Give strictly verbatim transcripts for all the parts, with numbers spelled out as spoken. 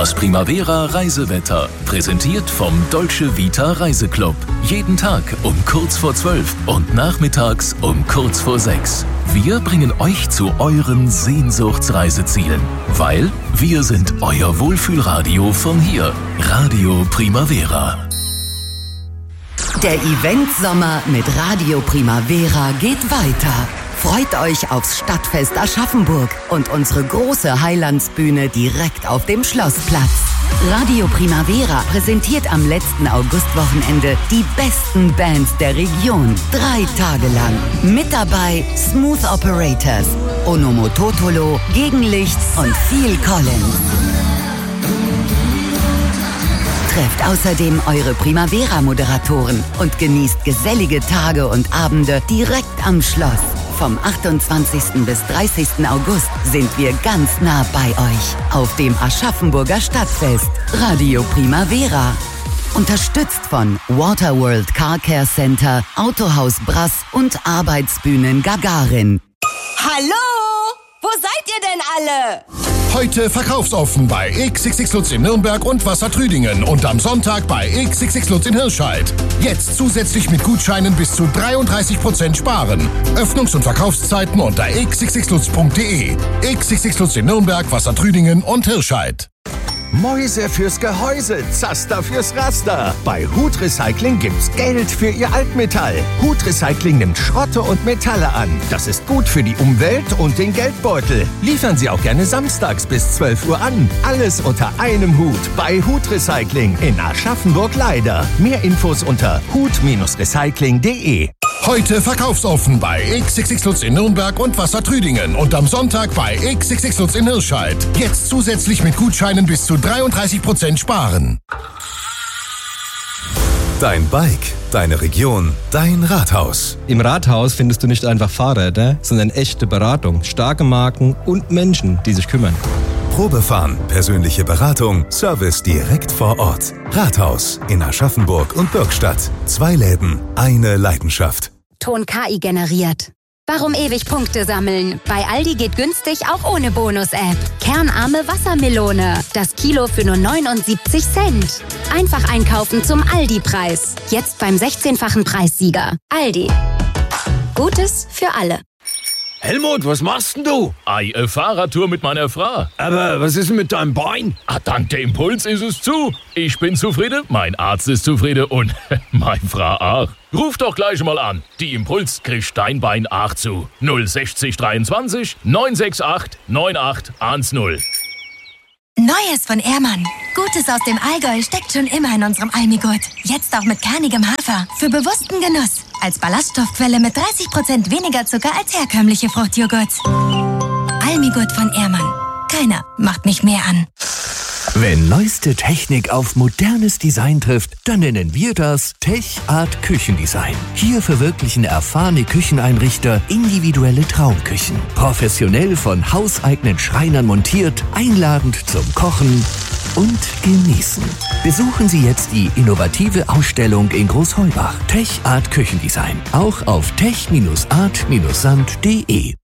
Das Primavera Reisewetter, präsentiert vom Dolce Vita Reiseclub. Jeden Tag um kurz vor zwölf und nachmittags um kurz vor sechs. Wir bringen euch zu euren Sehnsuchtsreisezielen, weil wir sind euer Wohlfühlradio von hier. Radio Primavera. Der Event-Sommer mit Radio Primavera geht weiter. Freut euch aufs Stadtfest Aschaffenburg und unsere große Heilandsbühne direkt auf dem Schlossplatz. Radio Primavera präsentiert am letzten Augustwochenende die besten Bands der Region. Drei Tage lang. Mit dabei Smooth Operators, Onomototolo, Gegenlicht und Phil Collins. Trefft außerdem eure Primavera-Moderatoren und genießt gesellige Tage und Abende direkt am Schloss. Vom achtundzwanzigsten bis dreißigsten August sind wir ganz nah bei euch auf dem Aschaffenburger Stadtfest. Radio Primavera. Unterstützt von Waterworld Car Care Center, Autohaus Brass und Arbeitsbühnen Gagarin. Hallo? Wo seid ihr denn alle? Heute verkaufsoffen bei X X X Lutz in Nürnberg und Wassertrüdingen und am Sonntag bei X X X Lutz in Hirscheid. Jetzt zusätzlich mit Gutscheinen bis zu dreiunddreißig Prozent sparen. Öffnungs- und Verkaufszeiten unter x x x lutz punkt de. X X X Lutz in Nürnberg, Wassertrüdingen und Hirscheid. Mäuse fürs Gehäuse, Zaster fürs Raster. Bei Hut Recycling gibt's Geld für Ihr Altmetall. Hut Recycling nimmt Schrotte und Metalle an. Das ist gut für die Umwelt und den Geldbeutel. Liefern Sie auch gerne samstags bis zwölf Uhr an. Alles unter einem Hut bei Hut Recycling in Aschaffenburg-Leider. Mehr Infos unter hut recycling punkt de. Heute verkaufsoffen bei X X X Lutz in Nürnberg und Wassertrüdingen und am Sonntag bei X X X Lutz in Hirscheid. Jetzt zusätzlich mit Gutscheinen bis zu dreiunddreißig Prozent sparen. Dein Bike, deine Region, dein Rathaus. Im Rathaus findest du nicht einfach Fahrräder, sondern echte Beratung, starke Marken und Menschen, die sich kümmern. Probefahren, persönliche Beratung, Service direkt vor Ort. Rathaus in Aschaffenburg und Bürgstadt. Zwei Läden, eine Leidenschaft. Ton K I generiert. Warum ewig Punkte sammeln? Bei Aldi geht günstig auch ohne Bonus-App. Kernarme Wassermelone. Das Kilo für nur neunundsiebzig Cent. Einfach einkaufen zum Aldi-Preis. Jetzt beim sechzehnfachen Preissieger. Aldi. Gutes für alle. Helmut, was machst denn du? Ei, eine Fahrradtour mit meiner Frau. Aber was ist denn mit deinem Bein? Ah, dank der Impuls ist es zu. Ich bin zufrieden, mein Arzt ist zufrieden und meine Frau auch. Ruf doch gleich mal an. Die Impuls kriegt dein Bein auch zu. null sechzig dreiundzwanzig neun sechs acht neun acht eins null. Neues von Ehrmann. Gutes aus dem Allgäu steckt schon immer in unserem Almigurt. Jetzt auch mit kernigem Hafer. Für bewussten Genuss. Als Ballaststoffquelle mit dreißig Prozent weniger Zucker als herkömmliche Fruchtjoghurts. Almigurt von Ehrmann. Keiner macht mich mehr an. Wenn neueste Technik auf modernes Design trifft, dann nennen wir das Tech Art Küchendesign. Hier verwirklichen erfahrene Kücheneinrichter individuelle Traumküchen. Professionell von hauseigenen Schreinern montiert, einladend zum Kochen und Genießen. Besuchen Sie jetzt die innovative Ausstellung in Großheubach. Tech Art Küchendesign. Auch auf tech art sand punkt de.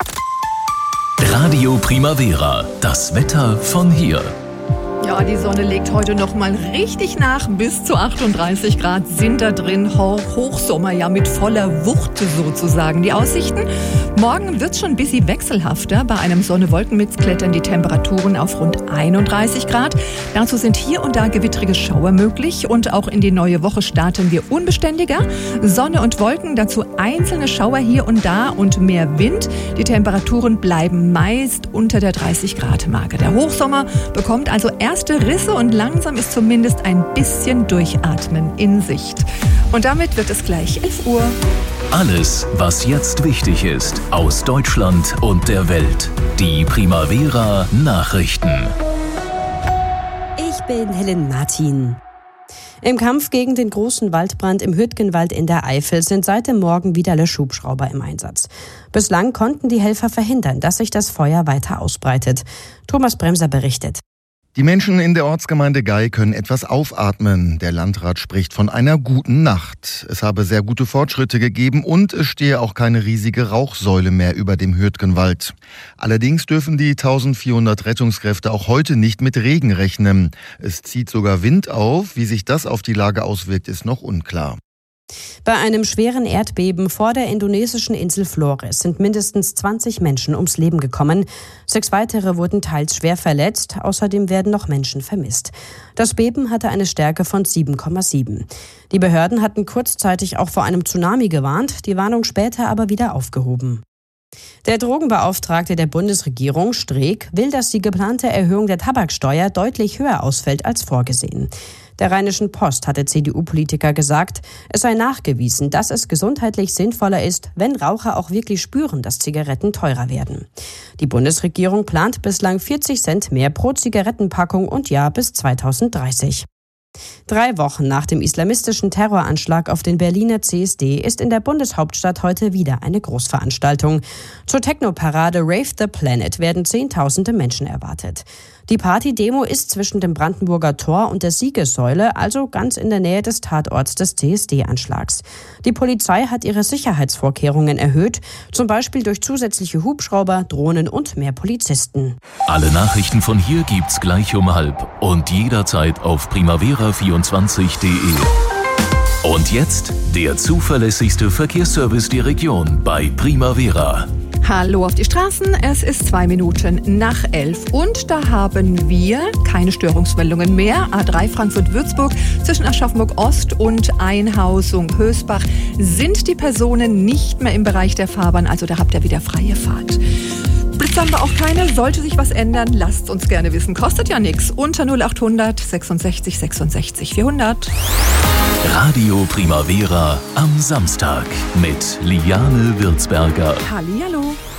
Radio Primavera. Das Wetter von hier. Ja, die Sonne legt heute noch mal richtig nach. Bis zu achtunddreißig Grad sind da drin. Hochsommer, ja, mit voller Wucht sozusagen. Die Aussichten? Morgen wird's schon ein bisschen wechselhafter. Bei einem Sonne-Wolken-Mix klettern die Temperaturen auf rund einunddreißig Grad. Dazu sind hier und da gewittrige Schauer möglich. Und auch in die neue Woche starten wir unbeständiger. Sonne und Wolken, dazu einzelne Schauer hier und da und mehr Wind. Die Temperaturen bleiben meist unter der dreißig Grad Marke. Der Hochsommer bekommt also erst erste Risse und langsam ist zumindest ein bisschen Durchatmen in Sicht. Und damit wird es gleich elf Uhr. Alles, was jetzt wichtig ist, aus Deutschland und der Welt. Die Primavera Nachrichten. Ich bin Helen Martin. Im Kampf gegen den großen Waldbrand im Hüttgenwald in der Eifel sind seit dem Morgen wieder Löschhubschrauber im Einsatz. Bislang konnten die Helfer verhindern, dass sich das Feuer weiter ausbreitet. Thomas Bremser berichtet. Die Menschen in der Ortsgemeinde Gei können etwas aufatmen. Der Landrat spricht von einer guten Nacht. Es habe sehr gute Fortschritte gegeben und es stehe auch keine riesige Rauchsäule mehr über dem Hürtgenwald. Allerdings dürfen die eintausendvierhundert Rettungskräfte auch heute nicht mit Regen rechnen. Es zieht sogar Wind auf. Wie sich das auf die Lage auswirkt, ist noch unklar. Bei einem schweren Erdbeben vor der indonesischen Insel Flores sind mindestens zwanzig Menschen ums Leben gekommen. Sechs weitere wurden teils schwer verletzt. Außerdem werden noch Menschen vermisst. Das Beben hatte eine Stärke von sieben Komma sieben. Die Behörden hatten kurzzeitig auch vor einem Tsunami gewarnt, die Warnung später aber wieder aufgehoben. Der Drogenbeauftragte der Bundesregierung, Streeck, will, dass die geplante Erhöhung der Tabaksteuer deutlich höher ausfällt als vorgesehen. Der Rheinischen Post hatte C D U-Politiker gesagt, es sei nachgewiesen, dass es gesundheitlich sinnvoller ist, wenn Raucher auch wirklich spüren, dass Zigaretten teurer werden. Die Bundesregierung plant bislang vierzig Cent mehr pro Zigarettenpackung und Jahr bis zweitausenddreißig. Drei Wochen nach dem islamistischen Terroranschlag auf den Berliner C S D ist in der Bundeshauptstadt heute wieder eine Großveranstaltung. Zur Techno-Parade Rave the Planet werden Zehntausende Menschen erwartet. Die Party-Demo ist zwischen dem Brandenburger Tor und der Siegessäule, also ganz in der Nähe des Tatorts des C S D-Anschlags. Die Polizei hat ihre Sicherheitsvorkehrungen erhöht, zum Beispiel durch zusätzliche Hubschrauber, Drohnen und mehr Polizisten. Alle Nachrichten von hier gibt's gleich um halb und jederzeit auf primavera vierundzwanzig punkt de. Und jetzt der zuverlässigste Verkehrsservice der Region bei Primavera. Hallo auf die Straßen, es ist zwei Minuten nach elf und da haben wir keine Störungsmeldungen mehr. A drei Frankfurt-Würzburg zwischen Aschaffenburg Ost und Einhausung Hösbach sind die Personen nicht mehr im Bereich der Fahrbahn, also da habt ihr wieder freie Fahrt. Blitz haben wir auch keine, sollte sich was ändern, lasst uns gerne wissen, kostet ja nichts. Unter null achthundert sechsundsechzig sechsundsechzig vierhundert. Radio Primavera am Samstag mit Liane Würzberger. Hallihallo.